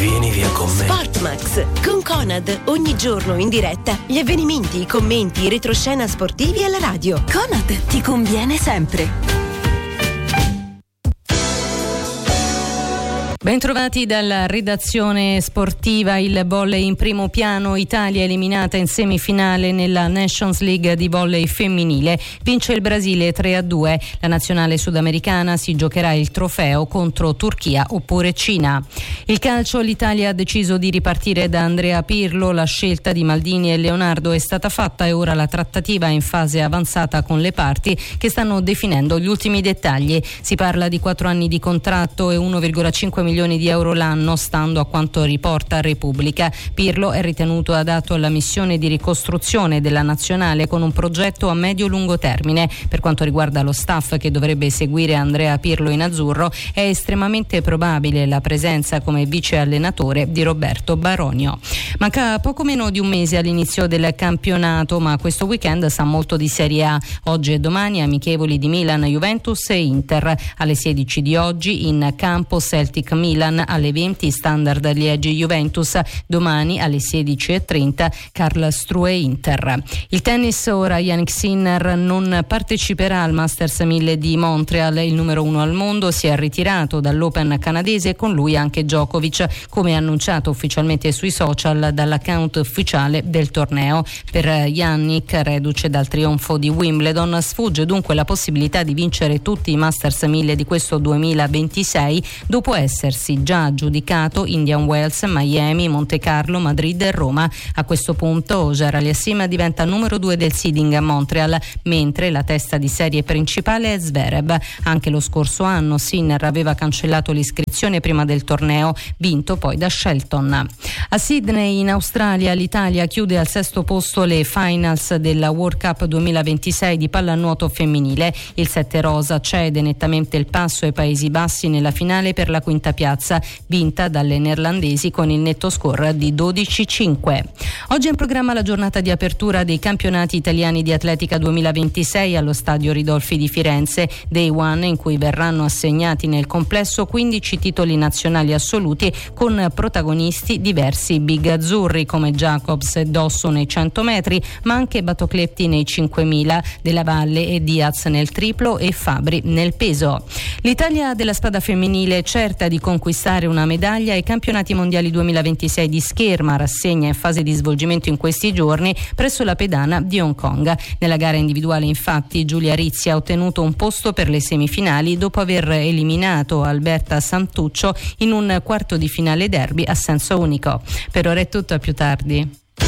Vieni via con me. Sportmax con Conad, ogni giorno in diretta gli avvenimenti, i commenti, retroscena sportivi alla radio. Conad ti conviene sempre. Bentrovati dalla redazione sportiva. Il volley in primo piano, Italia eliminata in semifinale nella Nations League di volley femminile. Vince il Brasile 3-2. La nazionale sudamericana si giocherà il trofeo contro Turchia oppure Cina. Il calcio, l'Italia ha deciso di ripartire da Andrea Pirlo. La scelta di Maldini e Leonardo è stata fatta e ora la trattativa è in fase avanzata con le parti che stanno definendo gli ultimi dettagli. Si parla di 4 anni di contratto e 1,5 milioni di euro l'anno, stando a quanto riporta Repubblica. Pirlo è ritenuto adatto alla missione di ricostruzione della nazionale con un progetto a medio-lungo termine. Per quanto riguarda lo staff che dovrebbe seguire Andrea Pirlo in azzurro, è estremamente probabile la presenza come vice allenatore di Roberto Baronio. Manca poco meno di un mese all'inizio del campionato, ma questo weekend sa molto di Serie A. Oggi e domani amichevoli di Milan, Juventus e Inter. Alle 16 di oggi in campo Celtic Milan, alle 20 Standard Liegi Juventus, domani alle 16:30 Karlsruhe Inter. Il tennis, ora Jannik Sinner non parteciperà al Masters 1000 di Montreal. Il numero 1 al mondo si è ritirato dall'Open canadese e con lui anche Djokovic, come annunciato ufficialmente sui social dall'account ufficiale del torneo. Per Jannik, reduce dal trionfo di Wimbledon, sfugge dunque la possibilità di vincere tutti i Masters 1000 di questo 2026 dopo essersi già aggiudicato Indian Wells, Miami, Monte Carlo, Madrid e Roma. A questo punto Auger Aliassime diventa numero 2 del seeding a Montreal, mentre la testa di serie principale è Zverev. Anche lo scorso anno Sinner aveva cancellato l'iscrizione prima del torneo, vinto poi da Shelton. A Sydney in Australia l'Italia chiude al 6° posto le finals della World Cup 2026 di pallanuoto femminile. Il 7 rosa cede nettamente il passo ai Paesi Bassi nella finale per la quinta piazza, vinta dalle neerlandesi con il netto score di 12-5. Oggi è in programma la giornata di apertura dei campionati italiani di atletica 2026 allo stadio Ridolfi di Firenze, Day One, in cui verranno assegnati nel complesso 15 titoli nazionali assoluti con protagonisti diversi big azzurri come Jacobs e Dosso nei 100 metri, ma anche Batocletti nei 5000, Della Valle e Diaz nel triplo e Fabri nel peso. L'Italia della spada femminile certa di conquistare una medaglia ai campionati mondiali 2026 di scherma, rassegna in fase di svolgimento in questi giorni presso la pedana di Hong Kong. Nella gara individuale infatti Giulia Rizzi ha ottenuto un posto per le semifinali dopo aver eliminato Alberta Santuccio in un quarto di finale derby a senso unico. Per ora è tutto, a più tardi.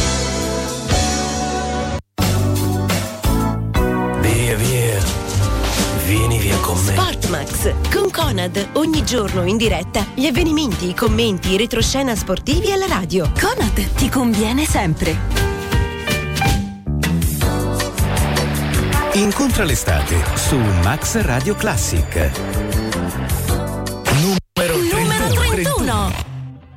Via via, vieni via con me. Sportmax con Conad, ogni giorno in diretta gli avvenimenti, i commenti, i retroscena sportivi alla radio. Conad ti conviene sempre. Incontra l'estate su Max Radio Classic.